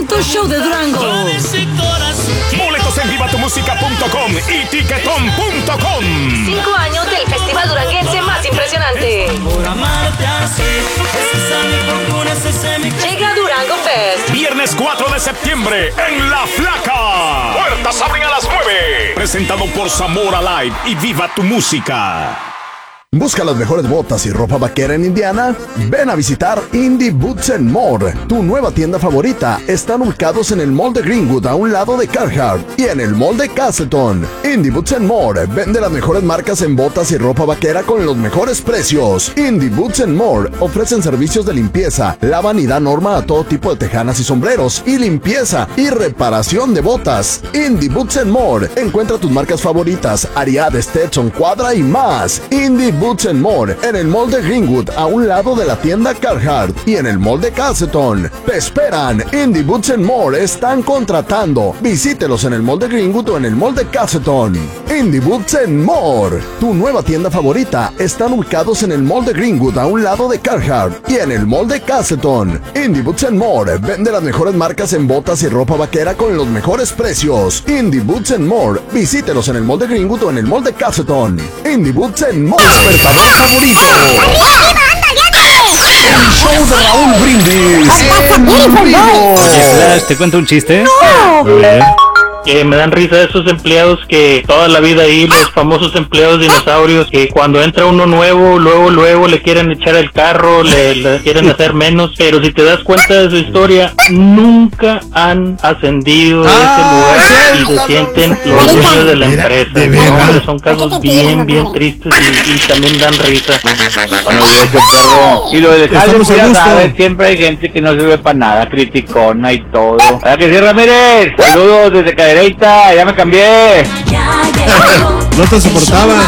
en tu show de Durango. Boletos en vivatumusica.com y tiquetón.com. 5 años del festival duranguense más impresionante. Llega Durango Fest. Viernes 4 de septiembre en La Flaca. Puertas abren a las 9. Presentado por Zamora Live y Viva tu Música. ¿Busca las mejores botas y ropa vaquera en Indiana? Ven a visitar Indie Boots and More, tu nueva tienda favorita. Están ubicados en el Mall de Greenwood, a un lado de Carhartt, y en el Mall de Castleton. Indie Boots and More vende las mejores marcas en botas y ropa vaquera con los mejores precios. Indie Boots and More ofrecen servicios de limpieza, lavan y dan norma a todo tipo de tejanas y sombreros, y limpieza y reparación de botas. Indie Boots and More. Encuentra tus marcas favoritas, Ariat, Stetson, Quadra y más. Indie Boots and More en el Mall de Greenwood, a un lado de la tienda Carhartt, y en el Mall de Castleton. Te esperan. Indie Boots and More están contratando. Visítelos en el Mall de Greenwood o en el Mall de Castleton. Indie Boots and More, tu nueva tienda favorita. Están ubicados en el Mall de Greenwood, a un lado de Carhartt, y en el Mall de Castleton. Indie Boots and More vende las mejores marcas en botas y ropa vaquera con los mejores precios. Indie Boots and More. Visítelos en el Mall de Greenwood o en el Mall de Castleton. Indie Boots and More. Despertador favorito. El show de Raúl Brindis en vivo. Oye, Flash, ¿te cuento un chiste? Que me dan risa esos empleados que toda la vida ahí, los famosos empleados dinosaurios, que cuando entra uno nuevo, luego le quieren echar el carro, le quieren hacer menos, pero si te das cuenta de su historia, nunca han ascendido de ese lugar y se sienten los dueños de la empresa. No, son casos bien tristes y también dan risa. Bueno, perro. Y lo de Jale, pues ya sabes, siempre hay gente que no sirve para nada, criticona y todo. ¿Verdad que sí, Ramírez? Saludos desde Cadereyta, ya me cambié. No te soportaba.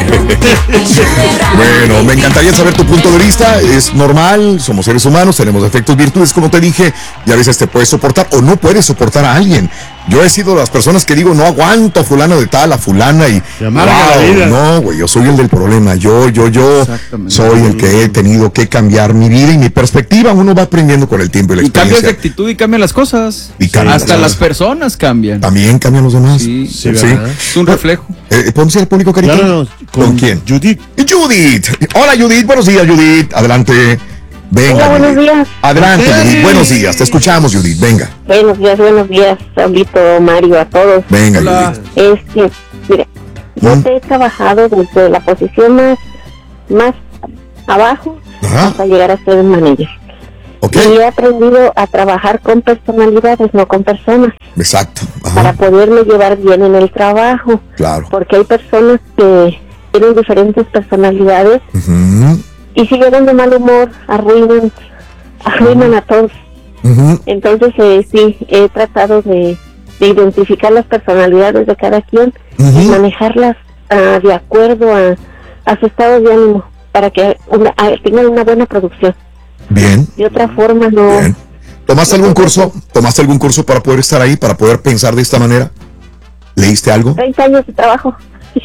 Bueno, me encantaría saber tu punto de vista. Es normal, somos seres humanos, tenemos defectos, virtudes, como te dije, y a veces te puedes soportar o no puedes soportar a alguien. Yo he sido de las personas que digo, no aguanto a fulano de tal, a fulana, y no, güey, yo soy el del problema. Yo soy el que he tenido que cambiar mi vida y mi perspectiva. Uno va aprendiendo con el tiempo y la experiencia. Y cambias de actitud y cambian las cosas. Hasta las personas cambian. También cambian los demás. Sí. Es un reflejo. ¿Podemos ir al público, Carita? No. ¿Con quién? Judith. Hola, Judith. Buenos días, Judith. Adelante. Venga. Hola, buenos días. Adelante, Judith. Buenos días. Te escuchamos, Judith. Venga. Buenos días, Saulito, Mario, a todos. Venga, Hola. Judith. Mire, yo he trabajado desde la posición más abajo hasta llegar a ser manager. Okay. Y he aprendido a trabajar con personalidades, no con personas. Exacto. Para poderme llevar bien en el trabajo. Claro. Porque hay personas que tienen diferentes personalidades y si llegan de mal humor, arruinan a todos. Entonces, sí, he tratado de identificar las personalidades de cada quien y manejarlas de acuerdo a su estado de ánimo para que tengan una buena producción. Bien. De otra forma no. Bien. ¿Tomaste algún curso para poder estar ahí, para poder pensar de esta manera? ¿Leíste algo? 30 años de trabajo.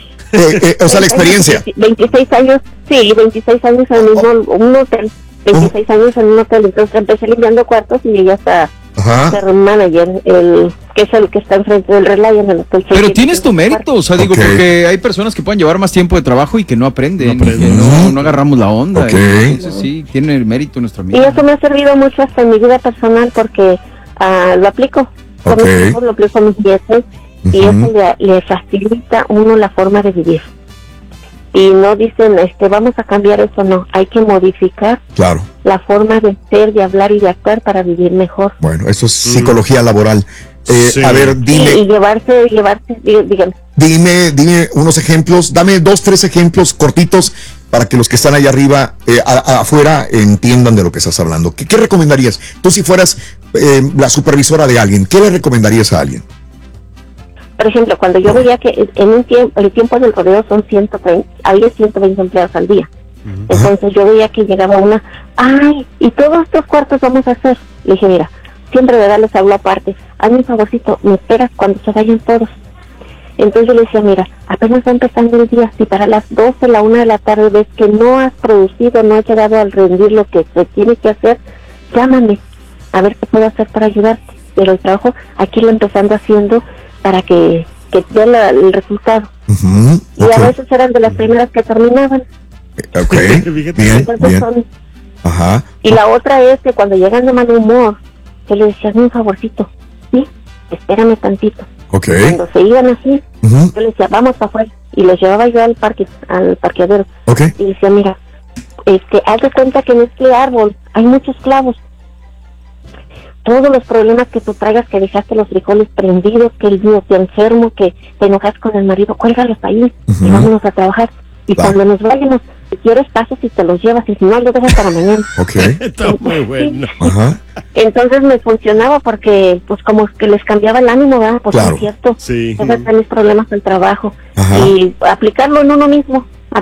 O sea, la experiencia. 26 años, sí, 26 años en un hotel. 26 años en un hotel. Entonces empecé limpiando cuartos y llegué hasta ser manager, que es el que está enfrente del relay en el hotel. Pero tienes tu mérito, o sea, digo, porque hay personas que pueden llevar más tiempo de trabajo y que no aprenden, no agarramos la onda. Entonces sí, tiene el mérito nuestro amigo. Y eso me ha servido mucho hasta en mi vida personal porque lo aplico. Con mis hijos, lo aplico a mis nietos y eso le facilita a uno la forma de vivir. Y no dicen, vamos a cambiar eso, no, hay que modificar la forma de ser, de hablar y de actuar para vivir mejor. Bueno, eso es psicología laboral. A ver, dime. Y llevarse, dígame. Dime unos ejemplos, dame 2-3 ejemplos cortitos para que los que están allá arriba, afuera, entiendan de lo que estás hablando. ¿Qué recomendarías? Tú si fueras la supervisora de alguien, ¿qué le recomendarías a alguien? Por ejemplo, cuando yo veía que en el tiempo del rodeo son 120, había 120 empleados al día. Entonces yo veía que llegaba una, y todos estos cuartos vamos a hacer. Le dije, mira, siempre de darles algo aparte. Hazme un favorcito, me esperas cuando se vayan todos. Entonces yo le decía, mira, apenas va empezando el día, si para las 12, la 1 de la tarde ves que no has producido, no has llegado al rendir lo que se tiene que hacer, llámame, a ver qué puedo hacer para ayudarte. pero el trabajo aquí lo empezando haciendo para que dé el resultado. Y a veces eran de las primeras que terminaban. Ok, bien. Ajá. Y la otra es que cuando llegan de mal humor, yo le decía, hazme un favorcito, ¿sí? Espérame tantito. Ok. Cuando se iban así, yo le decía, vamos para afuera. Y los llevaba yo al parqueadero. Ok. Y decía, mira, haz de cuenta que en este árbol hay muchos clavos. Todos los problemas que tú traigas, que dejaste los frijoles prendidos, que el niño te enfermo, que te enojas con el marido, cuélgalos ahí y vámonos a trabajar. Y cuando nos vayamos, si quieres pasas y te los llevas, y si no, lo dejas para mañana. Ok. Está muy bueno. Ajá. Entonces me funcionaba porque, pues, como que les cambiaba el ánimo, ¿verdad? Pues claro. es cierto, sí. esos son mis problemas del trabajo. Ajá. Y aplicarlo en uno mismo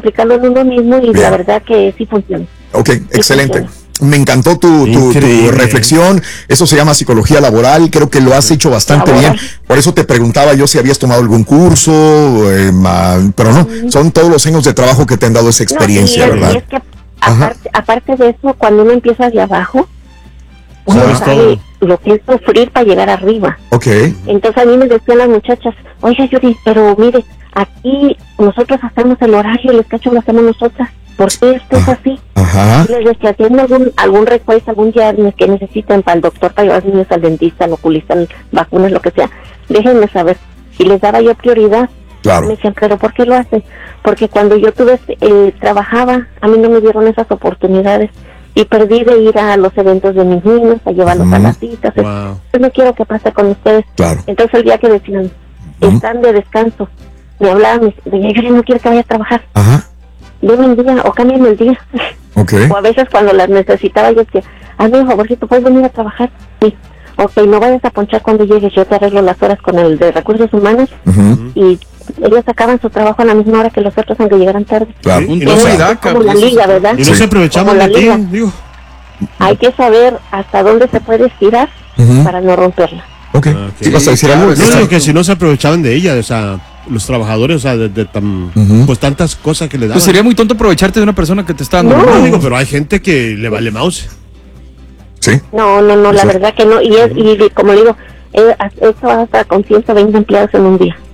y bien. la verdad que sí funciona. Ok, excelente. funciona. Me encantó tu reflexión. Eso se llama psicología laboral. Creo que lo has hecho bastante bien. Por eso te preguntaba yo si habías tomado algún curso, pero no. Son todos los años de trabajo que te han dado esa experiencia, ¿verdad? Y es que aparte de eso, cuando uno empieza de abajo, uno sabe lo que es sufrir para llegar arriba. Ok. Entonces a mí me decían las muchachas, oiga Yuri, pero mire, aquí nosotros hacemos el horario, el escacho lo hacemos nosotras. ¿Por qué esto es así? Ajá. Y les decía, ¿tienen algún request, algún día que necesiten para el doctor, para llevar a los niños al dentista, al oculista, vacunas, lo que sea? Déjenme saber. Y les daba yo prioridad. Claro. Me decían, ¿pero por qué lo hacen? Porque cuando yo trabajaba, a mí no me dieron esas oportunidades. Y perdí de ir a los eventos de mis niños, a llevarlos a las citas. Wow. Yo no quiero que pase con ustedes. Claro. Entonces el día que decían, están de descanso, me hablaban, me decían, yo no quiero que vaya a trabajar. Ajá. Deme el día o cámbiame el día. Ok. O a veces cuando las necesitaba yo decía, hazme un favorcito, ¿puedes venir a trabajar? Sí. Ok, no vayas a ponchar cuando llegues, yo te arreglo las horas con el de recursos humanos. Y ellos sacaban su trabajo a la misma hora que los otros, aunque llegaran tarde. Claro. Sí, Un toma y daca. Como la liga, ¿verdad? Y no se aprovechaban de ti, digo. Hay que saber hasta dónde se puede estirar para no romperla. Ok. ¿Sí vas a decir algo? No, digo que si no se aprovechaban de ella, o sea, los trabajadores, o sea, pues tantas cosas que le daban. Pues sería muy tonto aprovecharte de una persona que te está dando. No, digo, pero hay gente que le vale mouse. Sí. No, la verdad que no. Y como le digo, esto hasta con 120 empleados en un día.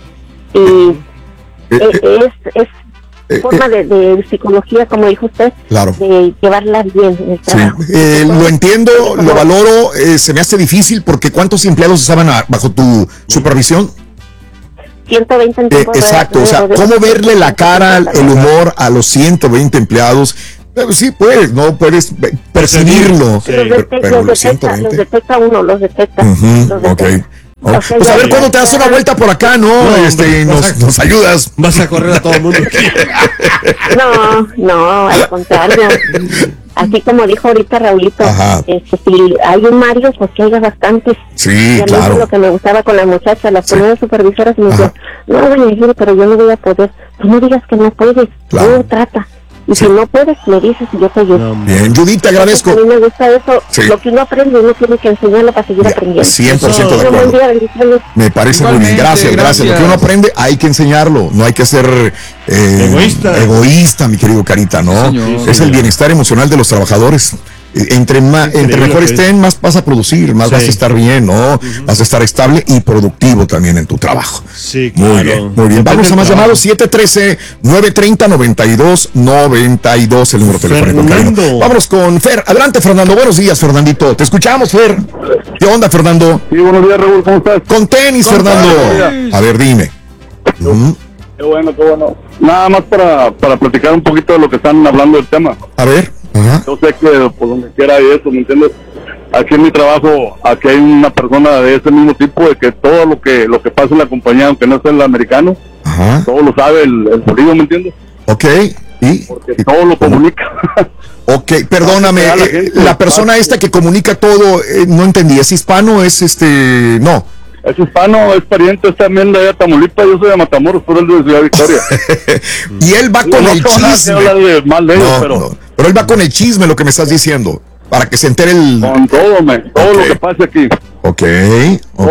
Y es forma de psicología, como dijo usted, claro, de llevarla bien en el trabajo. Sí. Lo entiendo, lo valoro, se me hace difícil porque ¿cuántos empleados estaban bajo tu supervisión? 120 en tiempo exacto, o sea, ¿cómo verle la cara, el humor a los 120 empleados? Sí, puedes, no puedes percibirlo, sí. pero los 120. Los detecta uno, los detecta. Okay. Pues a ver cuándo te das una vuelta por acá, ¿no? Nos ayudas. Vas a correr a todo el mundo. No, al contrario. Así como dijo ahorita Raulito, si hay un Mario, pues que haya bastantes. Sí, y a mí claro. es lo que me gustaba con las muchachas, las primeras supervisoras me decían, no, doña Gil, pero yo no voy a poder. Tú no digas que no puedes, tú trata. Y si no puedes, me dices y yo te ayudo. Bien, Judith, te agradezco. A mí me gusta eso, lo que uno aprende, uno tiene que enseñarlo para seguir aprendiendo. 100% de acuerdo. Me parece muy bien, gracias. Lo que uno aprende hay que enseñarlo, no hay que ser egoísta, mi querido Carita, ¿no? Es el bienestar emocional de los trabajadores. Entre mejor estén, más vas a producir, más vas a estar bien, ¿no? Vas a estar estable y productivo también en tu trabajo. Sí, claro. Muy bien. Vamos a más llamados, 713-930-9292, el número telefónico. Vámonos con Fer. Adelante, Fernando. Buenos días, Fernandito. Te escuchamos, Fer. ¿Qué onda, Fernando? Sí, buenos días, Raúl. ¿Cómo estás? Con tenis, Fernando. A ver, dime. Qué bueno. Nada más para platicar un poquito de lo que están hablando del tema. A ver. Yo sé que por donde quiera hay eso, ¿me entiendes? Aquí en mi trabajo, aquí hay una persona de ese mismo tipo, de que todo lo que pasa en la compañía, aunque no sea el americano, todo lo sabe el bolillo, ¿me entiendes? Ok, ¿y? Porque todo lo comunica. Ok, perdóname, la persona esta que comunica todo, no entendí, ¿es hispano? ¿Es no? Es hispano, es pariente, es también de allá de Tamaulipas, yo soy de Matamoros, pero él de Ciudad Victoria. Y él va con el chisme. Pero él va con el chisme, lo que me estás diciendo, para que se entere Con todo, todo lo que pasa aquí. Ok.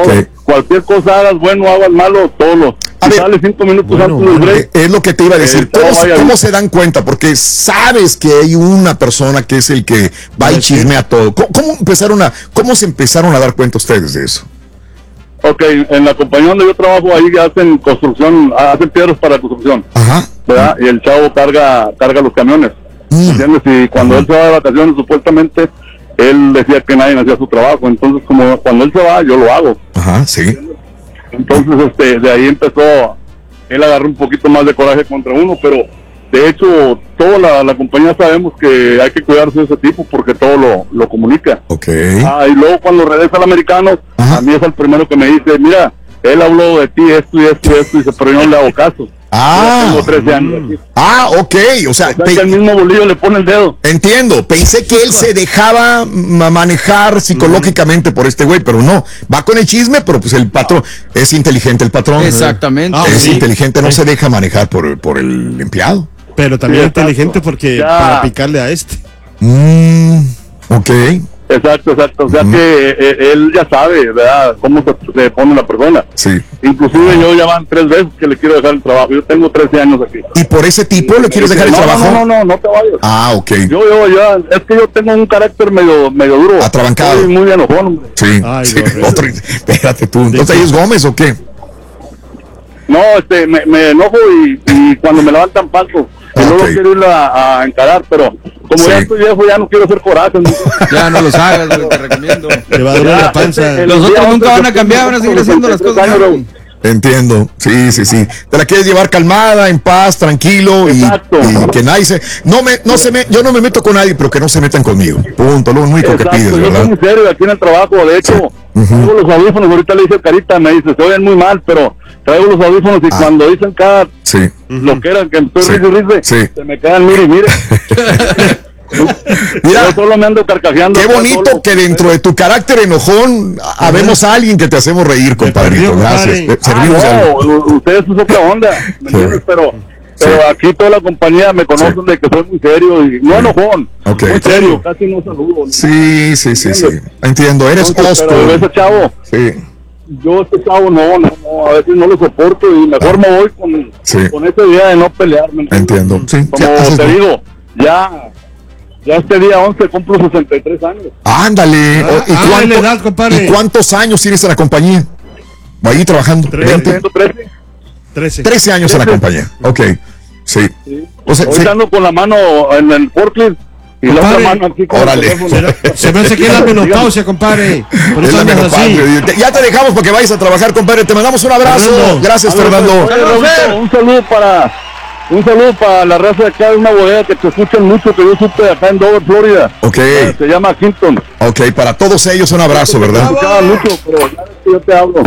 cualquier cosa hagas, bueno, hagas malo, todo si sale 5 minutos antes del break. Es lo que te iba a decir. ¿Cómo se dan cuenta? Porque sabes que hay una persona que es el que va y chismea todo. ¿Cómo se empezaron a dar cuenta ustedes de eso? Ok, en la compañía donde yo trabajo, ahí hacen construcción, hacen piedras para construcción. Ajá. ¿Verdad? Y el chavo carga los camiones. ¿Entiendes? Y cuando él se va de vacaciones, supuestamente, él decía que nadie hacía su trabajo. Entonces, como cuando él se va, yo lo hago. Ajá, sí. Entonces, de ahí empezó, él agarró un poquito más de coraje contra uno, pero de hecho, toda la compañía sabemos que hay que cuidarse de ese tipo porque todo lo comunica. Ok. Y luego cuando regresa al americano, a mí es el primero que me dice, mira, él habló de ti, esto y esto y esto, y dice, pero yo no le hago caso. Tengo 13 años aquí. Ok, o sea que el mismo bolillo le pone el dedo. Entiendo, pensé que él se dejaba manejar psicológicamente por este güey, pero no, va con el chisme, pero pues el patrón, es inteligente el patrón. Exactamente. Es inteligente, no se deja manejar por el empleado. Pero también inteligente porque para picarle a este. Ok. Exacto. O sea que él ya sabe, ¿verdad? Cómo se pone la persona. Sí. Inclusive yo ya van 3 veces que le quiero dejar el trabajo. Yo tengo 13 años aquí. ¿Y por ese tipo le quieres dejar el trabajo? No te vayas. Ok. Es que yo tengo un carácter medio duro. Atrabancado. Soy muy enojón, hombre. Sí. Espérate tú. ¿Entonces ahí es Gómez o qué? No, me enojo y cuando me levantan paso. Y luego quiero ir a encarar, pero como ya estoy viejo, ya no quiero hacer coraje. Ya no los hagas, güey, te recomiendo. Te va a doler la panza. Los otros nunca van a cambiar, van a seguir haciendo las cosas. Entiendo, sí. Te la quieres llevar calmada, en paz, tranquilo y que nadie yo no me meto con nadie, pero que no se metan conmigo. Punto, lo único que pides, ¿verdad? Yo soy muy serio aquí en el trabajo, de hecho, traigo los audífonos, ahorita le dice Carita, me dice, se oyen muy mal, pero traigo los audífonos y cuando dicen cada lo que era que estoy rice, se me quedan, mire. Mira, yo solo me ando carcajeando. Qué bonito que dentro de tu carácter enojón habemos a alguien que te hacemos reír, compadrito. Gracias. Ustedes es otra onda, ¿me entiendes? Pero aquí toda la compañía me conocen de que soy muy serio y no enojón. Muy serio, casi no saludo. Sí. Entiendo, eres hosto. Pero ese chavo, yo este chavo no, a veces no lo soporto y mejor me voy con esa idea de no pelearme. Entiendo. Como te digo, ya este día 11 cumplo 63 años. Ándale. ¿Y cuántos años tienes en la compañía? ¿Va ahí trabajando? 13 años en la compañía. Ok. Sí. O sea, estoy dando con la mano en el forklift y la otra mano aquí con órale. Se me hace que es la menopausia, compadre. Por eso andas así. Ya te dejamos porque vayas a trabajar, compadre. Te mandamos un abrazo. Fernando. Gracias, Fernando. Un saludo para la raza de acá de una bodega que te escuchan mucho, que yo supe de acá en Dover, Florida. Ok. Se llama Kingston. Ok, para todos ellos un abrazo, ¿verdad? Mucho, pero ya ves que yo te hablo.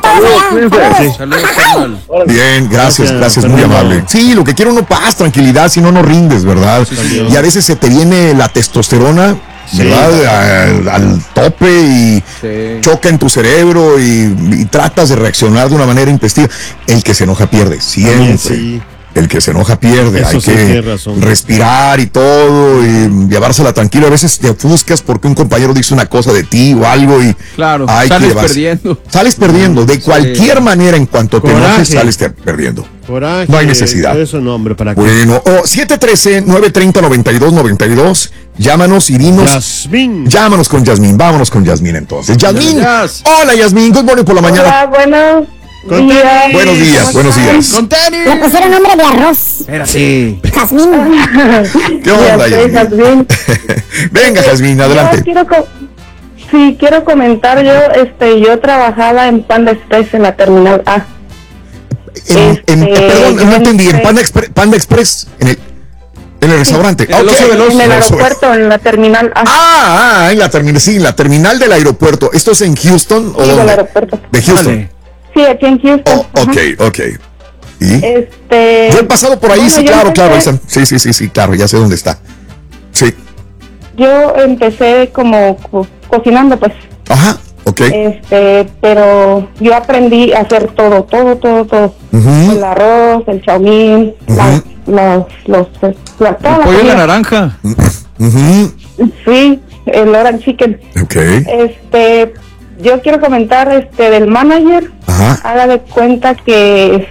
Saludos. Bien, gracias, muy amable. Sí, lo que quiero uno paz, tranquilidad, si no, no rindes, ¿verdad? Y a veces se te viene la testosterona, ¿verdad? Al tope y choca en tu cerebro y tratas de reaccionar de una manera intempestiva. El que se enoja pierde, siempre. El que se enoja pierde. Hay que respirar y todo y llevársela tranquilo. A veces te ofuscas porque un compañero dice una cosa de ti o algo y sales perdiendo. Sales perdiendo. De cualquier manera, en cuanto te enojes, sales perdiendo. Coraje, no hay necesidad. Eso no, hombre, ¿para qué? Bueno, 713-930-9292. Llámanos y dinos. Yasmín. Llámanos con Yasmín. Vámonos con Yasmín entonces. Yasmín. Hola, Yasmín. Good morning por la mañana. Hola, buenos días. Con tenis. Le pusieron nombre de arroz. Era así. Jazmín. ¿Qué onda, Yasmín? Venga, Jazmín, adelante. Quiero comentar, yo trabajaba en Panda Express en la Terminal A. Perdón, no entendí, en Panda Express, en el restaurante. En el aeropuerto, en la Terminal A. En la terminal, sí, en la terminal del aeropuerto. ¿Esto es en Houston o dónde? Del aeropuerto. ¿De Houston? Sí, aquí en Houston. Ok. ¿Y? Yo he pasado por ahí, bueno, sí, claro. Sí, claro, ya sé dónde está. Sí. Yo empecé como cocinando, pues. Ajá, ok. Pero yo aprendí a hacer todo. El arroz, el chaumín, el pollo de la naranja. Sí, el orange chicken. Ok. yo quiero comentar del manager. Ajá. Haga de cuenta que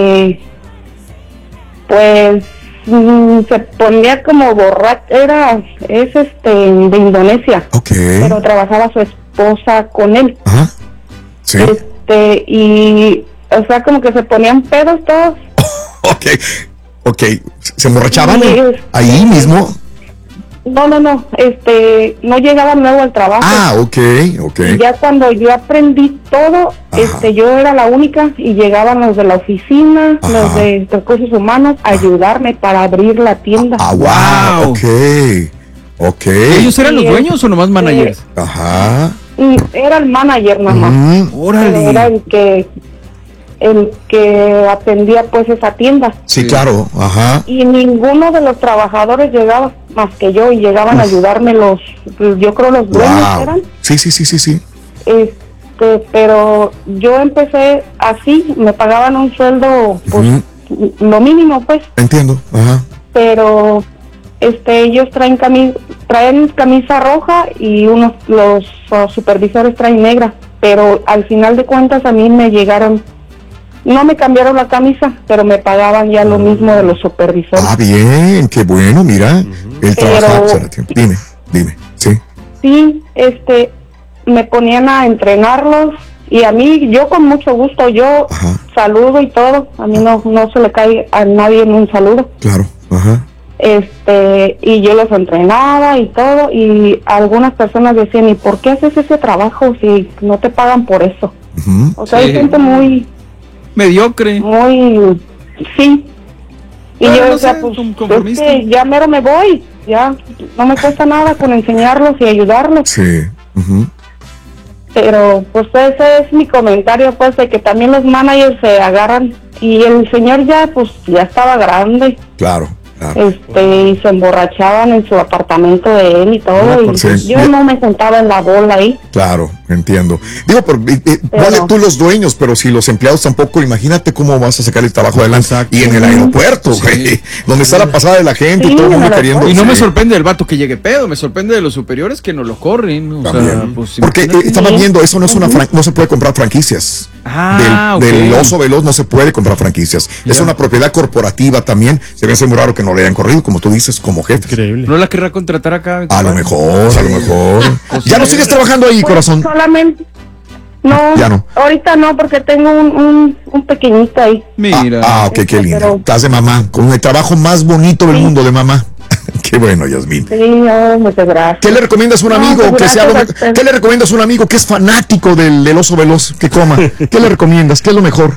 pues se ponía como borracho, es de Indonesia. Okay. Pero trabajaba su esposa con él. Ajá. Sí. Y o sea, como que se ponían pedos todos. Okay. ¿Se emborrachaban ahí mismo? No, no llegaba nuevo al trabajo. Okay. Y ya cuando yo aprendí todo, yo era la única y llegaban los de la oficina, los de recursos humanos, a ayudarme para abrir la tienda. Wow. Okay. ¿Ellos eran los dueños o nomás managers? Ajá. Era el manager nomás. Órale. Era el que atendía pues esa tienda. Sí, claro. Ajá. Y ninguno de los trabajadores llegaba más que yo, y llegaban a ayudarme yo creo los dueños eran. Sí. Pero yo empecé así, me pagaban un sueldo pues lo mínimo pues. Entiendo. Ajá. Pero ellos traen camisa roja y los supervisores traen negra, pero al final de cuentas a mí no me cambiaron la camisa, pero me pagaban ya lo mismo de los supervisores. Bien, qué bueno, mira, el trabajo. Dime, sí. Sí, me ponían a entrenarlos y a mí, yo con mucho gusto, yo saludo y todo, a mí no se le cae a nadie en un saludo. Claro, ajá. Y yo los entrenaba y todo, y algunas personas decían, ¿y por qué haces ese trabajo si no te pagan por eso? O sea, hay gente muy mediocre. Sí. Y yo decía, pues, ya mero me voy, ya no me cuesta nada con enseñarlos y ayudarlos. Sí. Pero, pues, ese es mi comentario, pues, de que también los managers se agarran, y el señor ya estaba grande. Claro. Y se emborrachaban en su apartamento de él y todo, yo no me sentaba en la bola ahí. Claro, entiendo. Digo, vale tú los dueños, pero si los empleados tampoco, imagínate cómo vas a sacar el trabajo adelante. Exacto. Y en el aeropuerto, güey, donde está la pasada de la gente y todo el mundo queriendo. Y no me sorprende el vato que llegue pedo, me sorprende de los superiores que no lo corren. O sea, pues, porque estaba viendo, eso no es no se puede comprar franquicias. Del Oso Veloz no se puede comprar franquicias. Es una propiedad corporativa también. Se me hace muy raro que no le hayan corrido, como tú dices, como jefe. Increíble. ¿No la querrá contratar acá? A lo mejor. ¿Ya no sigues trabajando ahí, corazón? Solamente. No, ya no. Ahorita no, porque tengo un pequeñito ahí. Mira. Ok, qué lindo. Estás de mamá, con el trabajo más bonito del mundo de mamá. Qué bueno, Yasmín. Sí, muchas gracias. ¿Qué le recomiendas a un amigo ¿Qué le recomiendas a un amigo que es fanático del Oso Veloz que coma? ¿Qué le recomiendas? ¿Qué es lo mejor?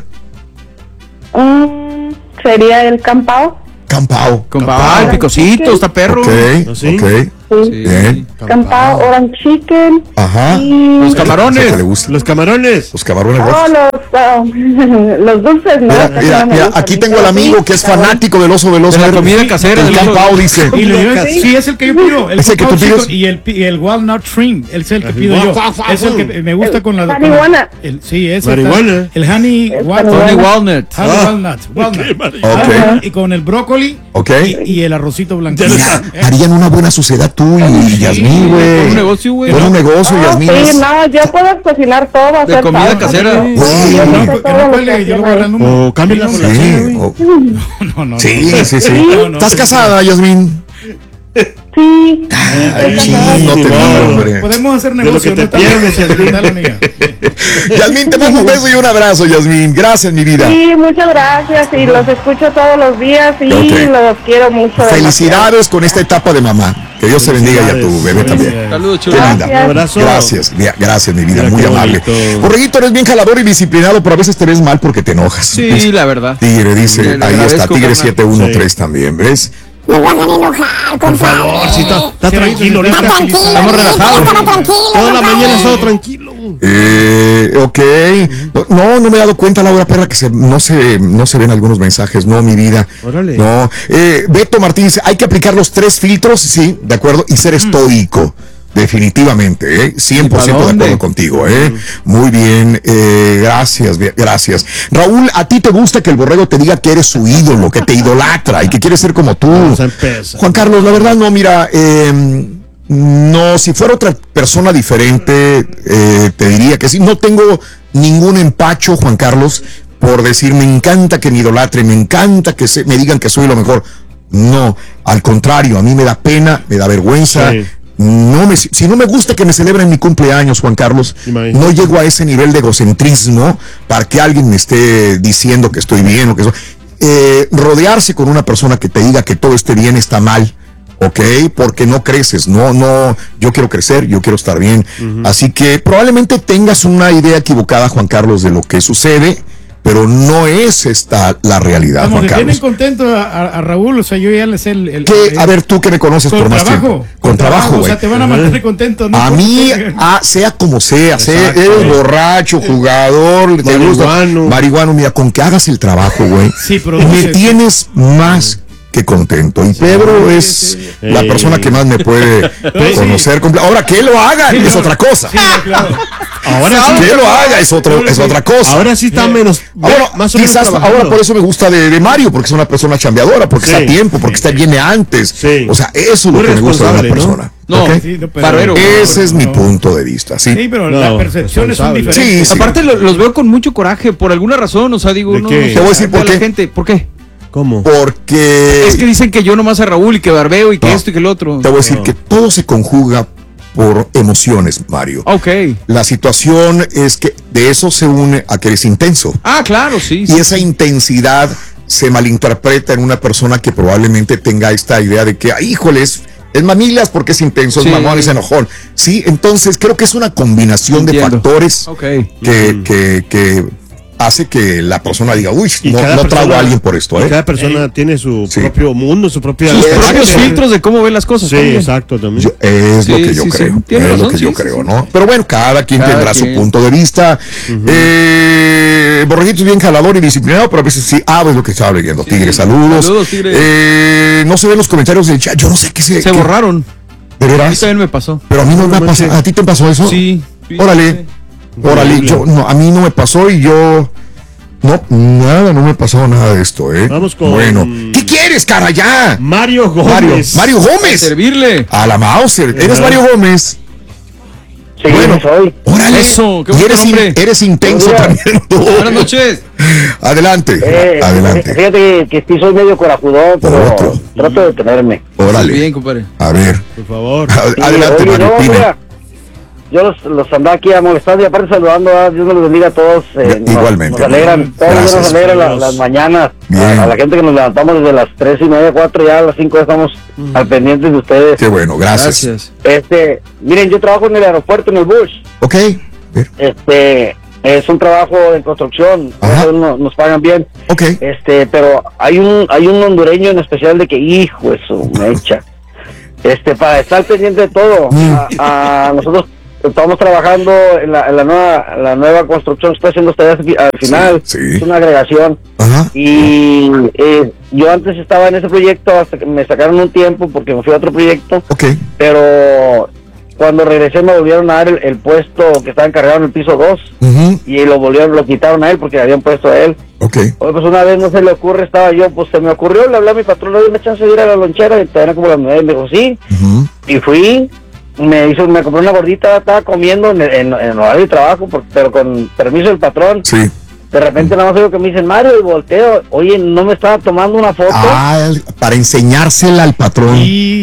Sería el campao. Campao, el picosito, está perro. Ok. Bien. Campao, orange chicken. Ajá. Y los camarones. Los camarones. Los camarones. Los dulces, ¿no? Mira, aquí tengo al amigo que es fanático del Oso Veloz. De la comida casera. El campao, dice. Sí, es el que yo pido. El ¿Ese que tú pides? Y el walnut shrimp, es el que pido yo. Es el que me gusta con la... marihuana. Sí, es marihuana. el honey walnut. Ok. Y con el brócoli. Ok. Y el arrocito blanco. Mira, harían una buena sociedad tú y Yasmín, güey. Con un negocio, güey. Con un negocio, Yasmín. Sí, no, yo puedo cocinar todo. De comida casera. Yo lo voy dando O cámbiala por la No. Sí. ¿Estás casada, Yasmín? Sí. No te digo, hombre. Podemos hacer negocio. De lo que te pierdes, Yasmín, te mando un beso y un abrazo, Yasmín. Gracias, mi vida. Sí, muchas gracias. Y los escucho todos los días y los quiero mucho. Felicidades con esta etapa de mamá. Que Dios te bendiga y a tu bebé también. Saludos, chulo. Qué linda. Un abrazo. Gracias, mi vida. Muy qué amable. bonito. Borreguito, eres bien jalador y disciplinado, pero a veces te ves mal porque te enojas. Sí, la verdad. Tigre dice, Le ahí está, agradezco, Tigre carnal. 713 también, ¿ves? No lo hagan enojar, por favor. Sí, está tranquilo, Está tranquilo. Estamos relajados. Estamos tranquilos. Toda la mañana he estado tranquilo. Ok. No me he dado cuenta, Laura Perra, que no se ven algunos mensajes. No, mi vida. Órale. No. Beto Martínez, hay que aplicar los 3 filtros, sí, de acuerdo, y ser estoico. Definitivamente, 100% de acuerdo contigo, Muy bien, gracias. Raúl, ¿a ti te gusta que el borrego te diga que eres su ídolo, que te idolatra y que quiere ser como tú? Vamos a empezar. Juan Carlos, la verdad no, mira, No, si fuera otra persona diferente, te diría que sí. No tengo ningún empacho, Juan Carlos, por decir, me encanta que me idolatren, me encanta que me digan que soy lo mejor. No, al contrario, a mí me da pena, me da vergüenza. Sí. Si no me gusta que me celebren mi cumpleaños, Juan Carlos, no llego a ese nivel de egocentrismo para que alguien me esté diciendo que estoy bien o que rodearse con una persona que te diga que todo esté bien está mal, ¿ok? Porque no creces, no, yo quiero crecer, yo quiero estar bien. Así que probablemente tengas una idea equivocada, Juan Carlos, de lo que sucede, pero no es esta la realidad, como Juan que Carlos. tienen contento a Raúl, o sea, yo ya le sé a ver, tú que me conoces por más tiempo. Con trabajo, güey. O sea, te van a mantener contento. ¿No? A mí, sea como sea, eres borracho, jugador, te gusta, marihuano, mira, con que hagas el trabajo, güey, sí, me tienes más que contento. Y Pedro es la persona que más me puede conocer. Ahora, que lo hagan es otra cosa. Sí, claro. Ahora sí, que lo haga es otra cosa. Ahora sí está menos. Ahora, más o menos quizás ahora por eso me gusta de Mario, porque es una persona chambeadora, porque está a tiempo, porque viene antes. Sí. O sea, eso es lo que me gusta de una persona. No, ¿Okay? Ese es mi punto de vista. Sí, pero las percepciones son diferentes. Sí. Aparte, los veo con mucho coraje, por alguna razón. O sea, digo, no. Te voy a decir por qué. La gente, ¿por qué? ¿Cómo? Porque es que dicen que yo nomás a Raúl y que barbeo y que esto y que el otro. Te voy a decir que todo se conjuga por emociones, Mario. Ok. La situación es que de eso se une a que eres intenso. Ah, claro, sí. Y esa intensidad se malinterpreta en una persona que probablemente tenga esta idea de que, híjoles, es mamilas porque es intenso, es mamón, es enojón. Sí, entonces creo que es una combinación de factores que hace que la persona diga, uy, no trago a alguien por esto, ¿eh? Cada persona tiene su propio mundo, sus propios filtros de cómo ve las cosas. Sí, también. Exacto, también. Es lo que yo creo. Es lo que yo creo, ¿no? Pero bueno, cada quien tendrá su punto de vista. Borreguito es bien jalador y disciplinado, pero a veces sí. Es lo que estaba leyendo. Tigre, saludos. Saludos, Tigre. No se ven los comentarios del chat. Yo no sé qué se borraron. ¿De veras? A mí también me pasó. Pero a mí no me ha pasado. ¿A ti te pasó eso? Sí. Órale. A mí no me pasó y yo... No me ha pasado nada de esto, ¿eh? Vamos con... Bueno, ¿qué quieres, cara, ya? Mario Gómez. Mario Gómez. A servirle. A la Mauser. ¿Eres Mario Gómez? Sí, bueno, soy. Órale. Eso, qué eres intenso también. Buenas noches. Adelante. Fíjate que sí soy medio corajudón, pero trato de tenerme. Órale. Bien, compadre. A ver. Por favor. Adelante, Mario. Mira, yo los andaba aquí molestando y aparte saludando, Dios nos los bendiga a todos. Igualmente. Nos alegran, todos nos alegran las mañanas. A la gente que nos levantamos desde las 3:30, 4, ya a las 5 estamos al pendiente de ustedes. Qué bueno, gracias. Miren, yo trabajo en el aeropuerto, en el Bush. Ok. Es un trabajo en construcción, nos pagan bien. Ok. Pero hay un hondureño en especial de que, hijo, eso me echa. Para estar pendiente de todo. A nosotros estamos trabajando en la nueva construcción, estoy haciendo ustedes al final, es una agregación. Y yo antes estaba en ese proyecto hasta que me sacaron un tiempo porque me fui a otro proyecto. Pero cuando regresé me volvieron a dar el puesto que estaba encargado en el piso 2 y lo quitaron a él porque le habían puesto a él. Pues una vez no se le ocurre, estaba yo, pues se me ocurrió, le hablé a mi patrón, le di una chance de ir a la lonchera y todavía como las 9, me dijo sí, y fui. Me compré una gordita, estaba comiendo en horario de trabajo, pero con permiso del patrón. Sí. De repente nada más oigo que me dicen, Mario, y volteo, oye, no me estaba tomando una foto. Para enseñársela al patrón.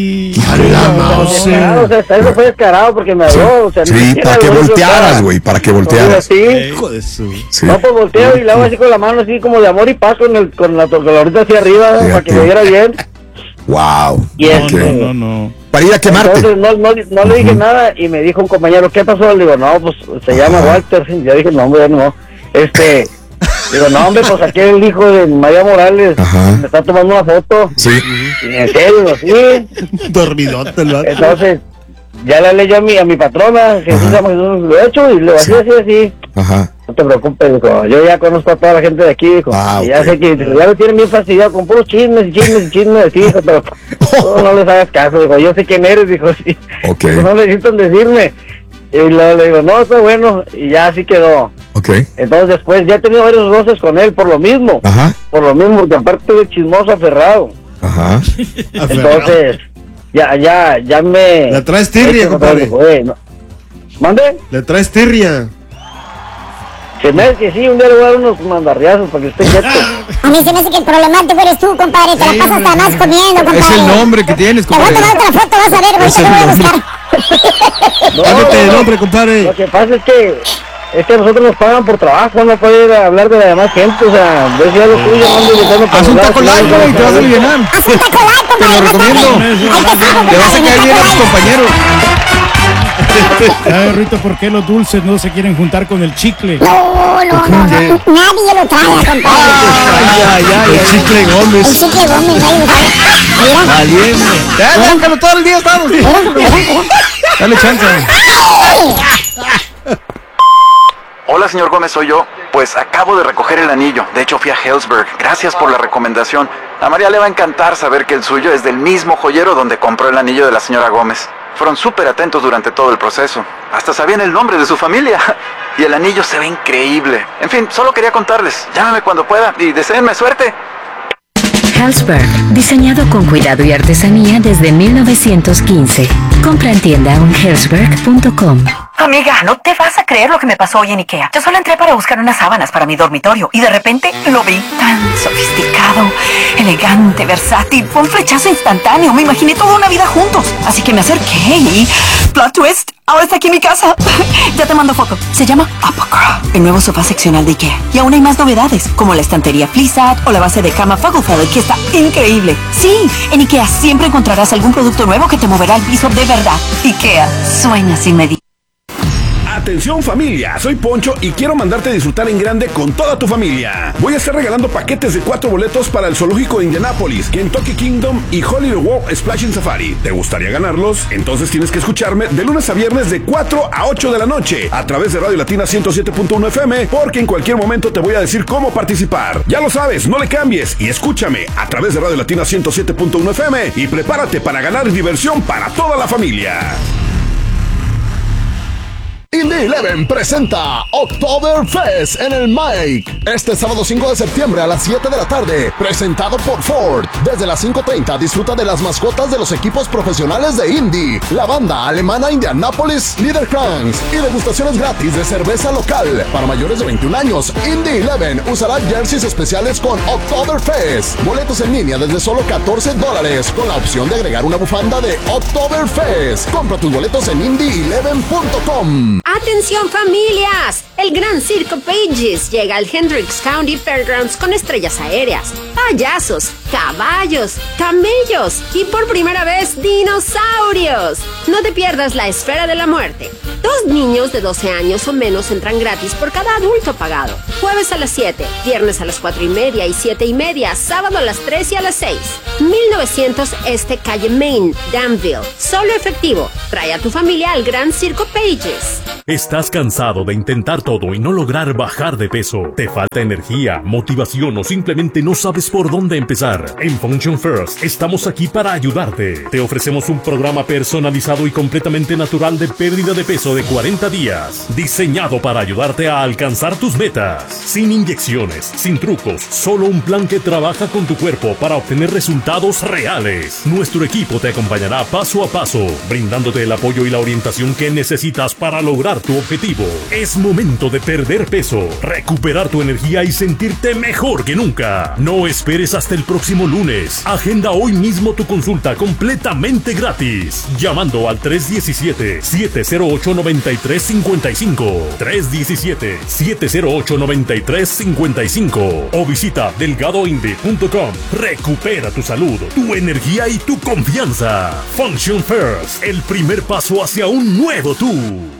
Eso fue descarado porque me habló. O sea, para que voltearas, güey, para que voltearas. Hijo de su... No, pues volteo y le hago así con la mano, así como de amor y paz, con la gordita hacia arriba, para que me viera bien. Wow. Y No. Para ir a quemarte. Entonces no le dije nada y me dijo un compañero, ¿qué pasó? Le digo, no, pues se llama Walter. Yo dije, no, hombre, no. Digo, no, hombre, pues aquí el hijo de María Morales me está tomando una foto. Sí. Y en serio, sí. Dormidote, ¿no? Entonces, ya le hablé yo a mi patrona, Jesús llama Jesús, lo he hecho y le así. No te preocupes, dijo, yo ya conozco a toda la gente de aquí, dijo, y ya sé que ya lo tienen bien fastidiado con puros chismes, sí, pero no les hagas caso, dijo, yo sé quién eres, dijo, sí. Pues no necesitan decirme. Y le digo, no, está bueno, y ya así quedó. Entonces después ya he tenido varios roces con él por lo mismo. Por lo mismo, porque aparte de chismoso aferrado. Entonces, ya me... ¿Le traes tirria, compadre? No. ¿Mande? ¿Le traes tirria? Se me hace que sí, un día le voy a dar unos mandarriazos para que esté quieto. A mí se me hace que el problemático eres tú, compadre. Te la pasas hasta más comiendo, compadre. Es el nombre que tienes, compadre. Te voy a tomar otra foto, vas a ver, güey, te voy a buscar. Cámbiate el nombre, compadre. Lo que pasa es que nosotros nos pagan por trabajo, no puede ir a hablar de la demás gente, o sea, decía lo tuyo, haz un taco light, güey, te vas a aliviar. Haz un taco light, Te lo recomiendo. Te vas a caer bien a tus compañeros. ¿Sabes, Rito, por qué los dulces no se quieren juntar con el chicle? No, nadie lo trae, compadre. El chicle Gómez. El chicle Gómez, nadie lo trae. Valiente. Déjalo todo el día, estamos. Dale chance. Hola, señor Gómez, soy yo. Pues acabo de recoger el anillo. De hecho, fui a Hellsberg. Gracias por la recomendación. A María le va a encantar saber que el suyo es del mismo joyero donde compró el anillo de la señora Gómez. Fueron súper atentos durante todo el proceso. Hasta sabían el nombre de su familia. Y el anillo se ve increíble. En fin, solo quería contarles. Llámame cuando pueda y deséenme suerte. Hellsberg, diseñado con cuidado y artesanía desde 1915. Compra en tienda en hellsberg.com. Amiga, no te vas a creer lo que me pasó hoy en Ikea. Yo solo entré para buscar unas sábanas para mi dormitorio y de repente lo vi tan sofisticado, elegante, versátil. Fue un flechazo instantáneo. Me imaginé toda una vida juntos. Así que me acerqué y... plot twist, ahora está aquí en mi casa. Ya te mando foto. Se llama Apocra, el nuevo sofá seccional de Ikea. Y aún hay más novedades, como la estantería Flissat o la base de cama Fugglefeld, que está increíble. Sí, en Ikea siempre encontrarás algún producto nuevo que te moverá al piso de verdad. Ikea, sueña sin medir. Atención familia, soy Poncho y quiero mandarte a disfrutar en grande con toda tu familia. Voy a estar regalando paquetes de 4 boletos para el Zoológico de Indianápolis, Kentucky Kingdom y Hollywood World Splashing Safari. ¿Te gustaría ganarlos? Entonces tienes que escucharme de lunes a viernes de 4 a 8 de la noche a través de Radio Latina 107.1 FM, porque en cualquier momento te voy a decir cómo participar. Ya lo sabes, no le cambies y escúchame a través de Radio Latina 107.1 FM y prepárate para ganar diversión para toda la familia. Indy 11 presenta Oktoberfest en el Mike. Este sábado 5 de septiembre a las 7 de la tarde. Presentado por Ford. Desde las 5:30 disfruta de las mascotas de los equipos profesionales de Indy. La banda alemana Indianapolis Liederkranz. Y degustaciones gratis de cerveza local. Para mayores de 21 años, Indy 11 usará jerseys especiales con Oktoberfest. Boletos en línea desde solo $14. Con la opción de agregar una bufanda de Oktoberfest. Compra tus boletos en indy11.com. ¡Atención familias! El Gran Circo Pages llega al Hendricks County Fairgrounds con estrellas aéreas, payasos, caballos, camellos y por primera vez dinosaurios. No te pierdas la Esfera de la Muerte. 2 niños de 12 años o menos entran gratis por cada adulto pagado. Jueves a las 7, viernes a las 4:30 y 7:30, sábado a las 3 y a las 6. 1900 Este Calle Main, Danville. Solo efectivo. Trae a tu familia al Gran Circo Pages. ¿Estás cansado de intentar todo y no lograr bajar de peso? ¿Te falta energía, motivación o simplemente no sabes por dónde empezar? En Function First estamos aquí para ayudarte. Te ofrecemos un programa personalizado y completamente natural de pérdida de peso de 40 días, diseñado para ayudarte a alcanzar tus metas. Sin inyecciones, sin trucos, solo un plan que trabaja con tu cuerpo para obtener resultados reales. Nuestro equipo te acompañará paso a paso, brindándote el apoyo y la orientación que necesitas para lograr tu objetivo. Es momento de perder peso, recuperar tu energía y sentirte mejor que nunca. No esperes hasta el próximo lunes. Agenda hoy mismo tu consulta completamente gratis, llamando al 317-708-9355, 317-708-9355 o visita delgadoindy.com. Recupera tu salud, tu energía y tu confianza. Function First, el primer paso hacia un nuevo tú.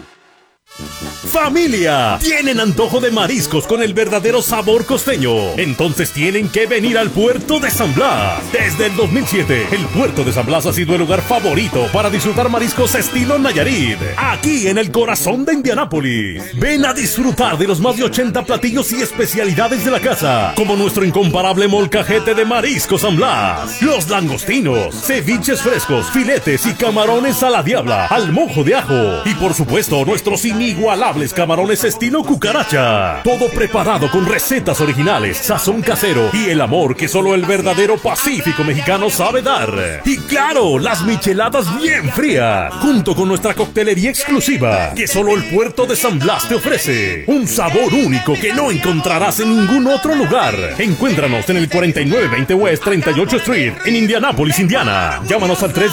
¡Familia! ¿Tienen antojo de mariscos con el verdadero sabor costeño? Entonces tienen que venir al puerto de San Blas. Desde el 2007, el puerto de San Blas ha sido el lugar favorito para disfrutar mariscos estilo Nayarit, aquí en el corazón de Indianápolis. Ven a disfrutar de los más de 80 platillos y especialidades de la casa, como nuestro incomparable molcajete de marisco San Blas, los langostinos, ceviches frescos, filetes y camarones a la diabla, al mojo de ajo y por supuesto nuestros inigualables camarones estilo cucaracha. Todo preparado con recetas originales, sazón casero y el amor que solo el verdadero Pacífico mexicano sabe dar. Y claro, las micheladas bien frías, junto con nuestra coctelería exclusiva, que solo el puerto de San Blas te ofrece. Un sabor único que no encontrarás en ningún otro lugar. Encuéntranos en el 4920 West 38 Street, en Indianápolis, Indiana. Llámanos al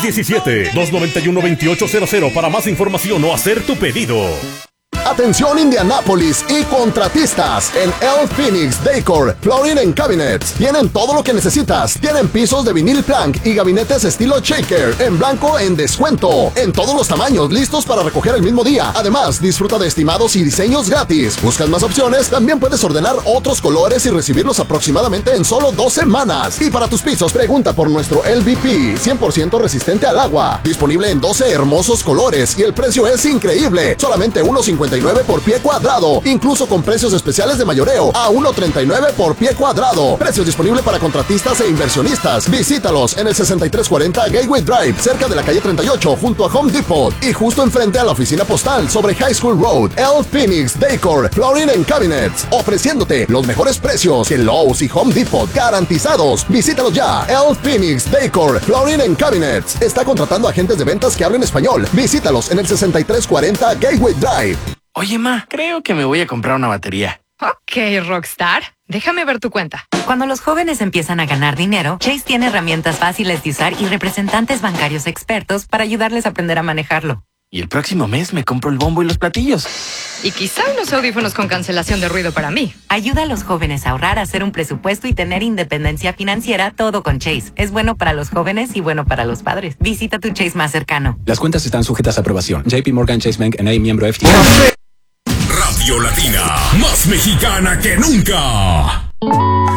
317-291-2800 para más información o hacer tu pedido. Atención Indianápolis y contratistas, en El Phoenix Decor Flooring and Cabinets tienen todo lo que necesitas. Tienen pisos de vinil plank y gabinetes estilo shaker en blanco en descuento, en todos los tamaños, listos para recoger el mismo día. Además, disfruta de estimados y diseños gratis. ¿Buscas más opciones? También puedes ordenar otros colores y recibirlos aproximadamente en solo 2 semanas. Y para tus pisos, pregunta por nuestro LVP 100% resistente al agua, disponible en 12 hermosos colores y el precio es increíble, solamente $1.59 por pie cuadrado, incluso con precios especiales de mayoreo a $1.39 por pie cuadrado. Precios disponibles para contratistas e inversionistas. Visítalos en el 6340 Gateway Drive, cerca de la calle 38, junto a Home Depot y justo enfrente a la oficina postal sobre High School Road. El Phoenix Decor Flooring and Cabinets, ofreciéndote los mejores precios que Lowe's y Home Depot, garantizados. Visítalos ya. El Phoenix Decor Flooring and Cabinets está contratando agentes de ventas que hablen español. Visítalos en el 6340 Gateway Drive. Oye, ma, creo que me voy a comprar una batería. Ok, Rockstar. Déjame ver tu cuenta. Cuando los jóvenes empiezan a ganar dinero, Chase tiene herramientas fáciles de usar y representantes bancarios expertos para ayudarles a aprender a manejarlo. Y el próximo mes me compro el bombo y los platillos. Y quizá unos audífonos con cancelación de ruido para mí. Ayuda a los jóvenes a ahorrar, a hacer un presupuesto y tener independencia financiera, todo con Chase. Es bueno para los jóvenes y bueno para los padres. Visita tu Chase más cercano. Las cuentas están sujetas a aprobación. JP Morgan Chase Bank N.A. miembro FT. Radio Latina, más mexicana que nunca.